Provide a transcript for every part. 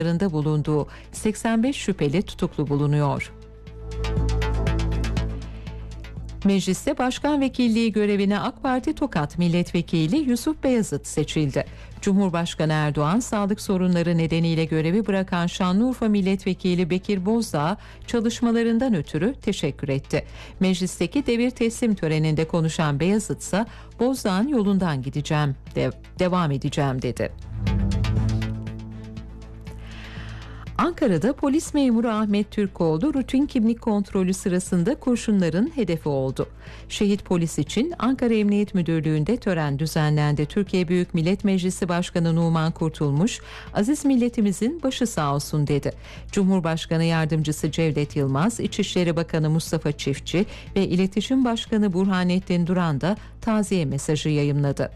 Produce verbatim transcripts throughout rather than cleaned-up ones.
bulunduğu seksen beş şüpheli tutuklu bulunuyor. Mecliste başkan vekilliği görevine AK Parti Tokat Milletvekili Yusuf Beyazıt seçildi. Cumhurbaşkanı Erdoğan sağlık sorunları nedeniyle görevi bırakan Şanlıurfa Milletvekili Bekir Bozdağ'a çalışmalarından ötürü teşekkür etti. Meclisteki devir teslim töreninde konuşan Beyazıt ise Bozdağ'ın yolundan gideceğim, de- devam edeceğim dedi. Ankara'da polis memuru Ahmet Türkoğlu rutin kimlik kontrolü sırasında kurşunların hedefi oldu. Şehit polis için Ankara Emniyet Müdürlüğü'nde tören düzenlendi. Türkiye Büyük Millet Meclisi Başkanı Numan Kurtulmuş, "Aziz milletimizin başı sağ olsun" dedi. Cumhurbaşkanı Yardımcısı Cevdet Yılmaz, İçişleri Bakanı Mustafa Çiftçi ve İletişim Başkanı Burhanettin Duran da taziye mesajı yayımladı.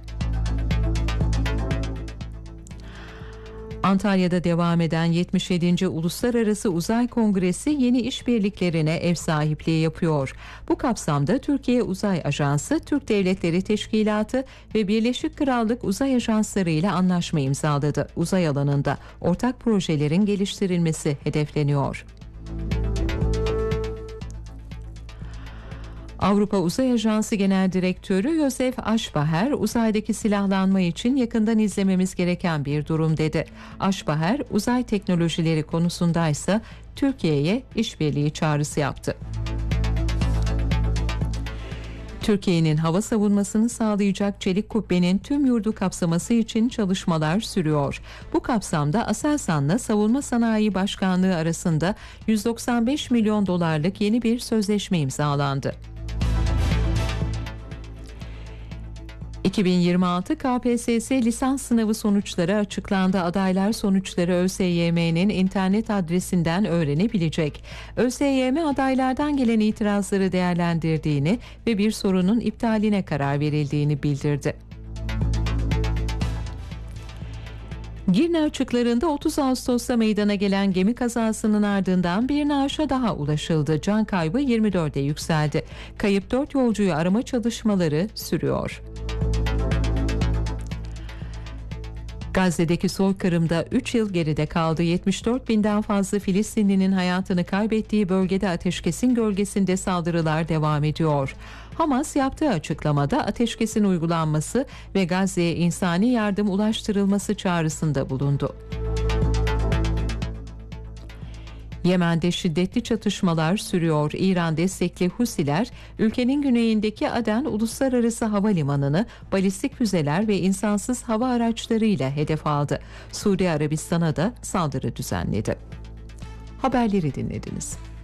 Antalya'da devam eden yetmiş yedinci Uluslararası Uzay Kongresi yeni işbirliklerine ev sahipliği yapıyor. Bu kapsamda Türkiye Uzay Ajansı, Türk Devletleri Teşkilatı ve Birleşik Krallık Uzay Ajansları ile anlaşma imzaladı. Uzay alanında ortak projelerin geliştirilmesi hedefleniyor. Avrupa Uzay Ajansı Genel Direktörü Josef Aschbacher, uzaydaki silahlanma için yakından izlememiz gereken bir durum dedi. Aschbacher, uzay teknolojileri konusundaysa Türkiye'ye işbirliği çağrısı yaptı. Türkiye'nin hava savunmasını sağlayacak çelik kubbenin tüm yurdu kapsaması için çalışmalar sürüyor. Bu kapsamda Aselsan'la Savunma Sanayi Başkanlığı arasında yüz doksan beş milyon dolarlık yeni bir sözleşme imzalandı. iki bin yirmi altı K P S S lisans sınavı sonuçları açıklandı. Adaylar sonuçları ÖSYM'nin internet adresinden öğrenebilecek. ÖSYM adaylardan gelen itirazları değerlendirdiğini ve bir sorunun iptaline karar verildiğini bildirdi. Girne açıklarında otuz Ağustos'ta meydana gelen gemi kazasının ardından bir naaşa daha ulaşıldı. Can kaybı yirmi dörde yükseldi. Kayıp dört yolcuyu arama çalışmaları sürüyor. Gazze'deki soykırımda üç yıl geride kaldı. yetmiş dört binden fazla Filistinlinin hayatını kaybettiği bölgede ateşkesin gölgesinde saldırılar devam ediyor. Hamas yaptığı açıklamada ateşkesin uygulanması ve Gazze'ye insani yardım ulaştırılması çağrısında bulundu. Yemen'de şiddetli çatışmalar sürüyor. İran destekli Husiler, ülkenin güneyindeki Aden Uluslararası Havalimanı'nı balistik füzeler ve insansız hava araçlarıyla hedef aldı. Suudi Arabistan'a da saldırı düzenledi. Haberleri dinlediniz.